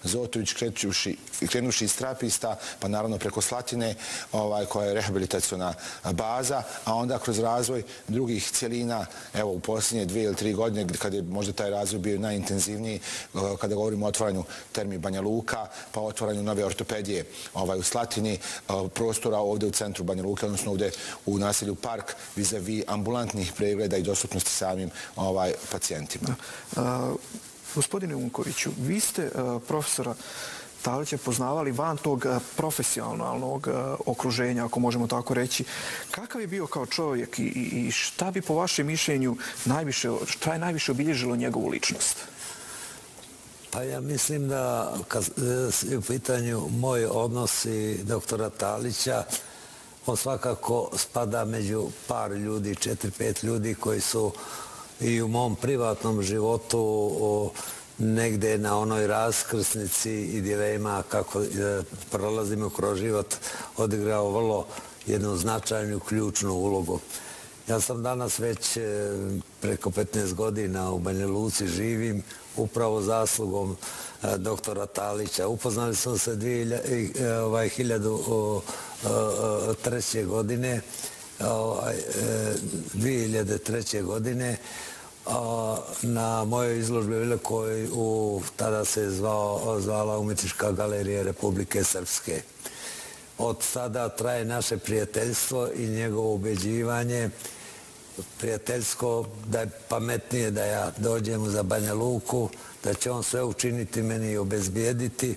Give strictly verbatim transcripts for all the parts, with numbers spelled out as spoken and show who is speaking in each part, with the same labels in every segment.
Speaker 1: Zotović krenuši iz Trapista, pa naravno preko Slatine, koja je rehabilitaciona baza, a onda kroz razvoj drugih cijelina, evo u posljednje dvije ili tri godine, kada je možda taj razvoj bio najintenzivniji, kada govorimo o otvaranju termi Banja Luka, pa otvaranju nove ortopedije u Slatini, prostora ovdje u centru Banja Luke, odnosno ovdje u naselju Park, vis-a-vis ambulantnih pregleda i dostupnosti samim pacijentima.
Speaker 2: Gospodine Unkoviću, vi ste profesora Talića poznavali van tog profesionalnog okruženja, ako možemo tako reći. Kakav je bio kao čovjek i šta bi po vašem mišljenju najviše, šta je najviše obilježilo njegovu ličnost?
Speaker 3: Pa ja mislim da kad je u pitanju moj odnos i doktora Talića, on svakako spada među par ljudi, četiri, pet ljudi koji su i u mom privatnom životu negde na onoj raskrsnici i dilema kako prolazimo kroz život odigrao vrlo jednu značajnu, ključnu ulogu. Ja sam danas već preko petnaest godina u Banja Luci živim upravo zaslugom doktora Talića. Upoznali smo se hiljadu treće godine, dvije hiljade treće godine na mojoj izložbi velikoj, tada se zvala Umetnička galerija Republike Srpske. Od tada traje naše prijateljstvo i njegovo ubeđivanje prijateljsko da je pametnije da ja dođem za Banja Luku, da će on sve učiniti meni i obezbijediti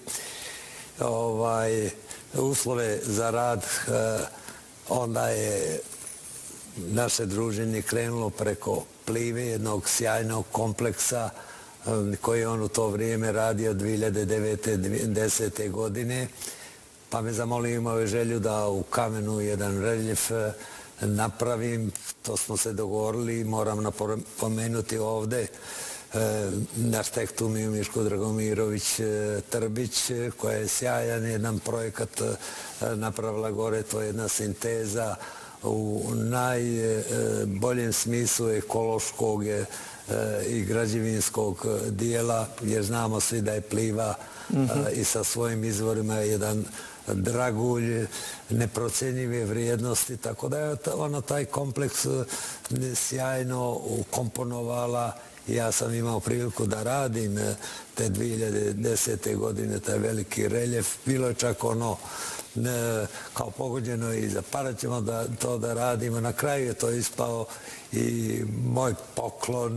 Speaker 3: uslove za rad. Onda je naše druženje krenulo preko Plive, jednog sjajnog kompleksa koji je on u to vrijeme radio dvije hiljade devete. do dvije hiljade desete. godine. Pa me zamolio, imao je želju da u kamenu jedan reljef napravim. To smo se dogovorili, moram napomenuti ovde arhitektu Mišku Dragomirović Trbić, koja je sjajan jedan projekat napravila gore. To je jedna sinteza u najboljem smislu ekološkog i građevinskog dijela, jer znamo svi da je Pliva i sa svojim izvorima jedan dragulj neprocenjive vrijednosti, tako da je ona taj kompleks sjajno ukomponovala. Ja sam imao priliku da radim te dvije hiljade desete. godine taj veliki reljef. Bilo je čak ono kao pogođeno i za para ćemo to da radimo. Na kraju je to ispao i moj poklon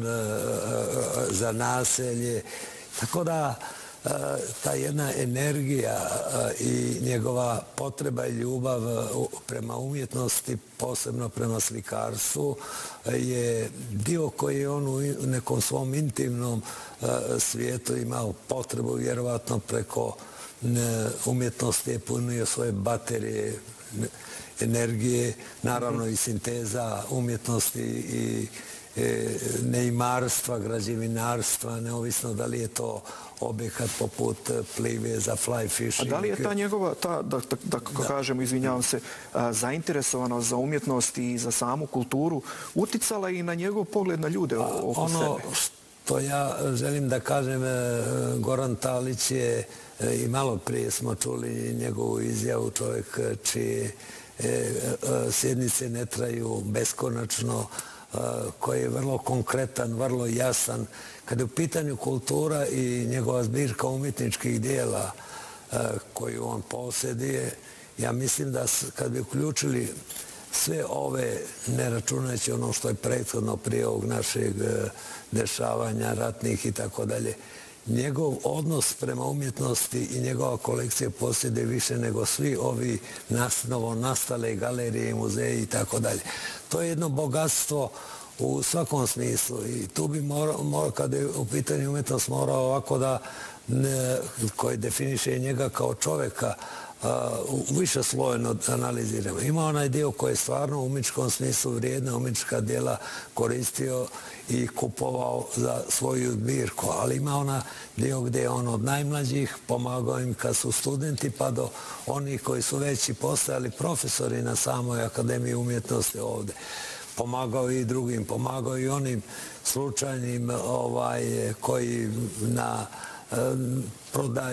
Speaker 3: za naselje. Tako da ta jedna energija i njegova potreba i ljubav prema umjetnosti, posebno prema slikarstvu, je dio koji je on u nekom svom intimnom svijetu imao potrebu, vjerovatno preko umjetnosti je punio svoje baterije energije, naravno i sinteza umjetnosti i neimarstva, građevinarstva, neovisno da li je to objekat poput Plive za fly fishing.
Speaker 2: A da li je ta njegova, da kažemo, izvinjavam se, zainteresovanost za umjetnost i za samu kulturu uticala i na njegov pogled na ljude oko sebe?
Speaker 3: Ono što ja želim da kažem, Goran Talić je, i malo prije smo čuli njegovu izjavu, čovjek čije sjednice ne traju beskonačno, koji je vrlo konkretan, vrlo jasan. Kada je u pitanju kultura i njegova zbirka umjetničkih dijela koju on posjeduje, ja mislim da kad bi uključili sve ove, ne računajući ono što je prethodno prije ovog našeg dešavanja, ratnih i tako dalje, njegov odnos prema umjetnosti i njegova kolekcija posjeduje više nego svi ovi novo nastale galerije, muzeji i tako dalje. To je jedno bogatstvo u svakom smislu i tu bi morao, kada je u pitanju umjetnost, morao ovako da, koji definiše njega kao čoveka, u više slojeno analiziramo. Ima onaj dio koji je stvarno u umjetničkom smislu vrijedna umjetnička dijela koristio i kupovao za svoju zbirku, ali ima ona dio gdje je on od najmlađih pomagao im kad su studenti pa do onih koji su već i postajali profesori na samoj Akademiji umjetnosti ovdje. Pomagao i drugim, pomagao i onim slučajnim koji na prodaju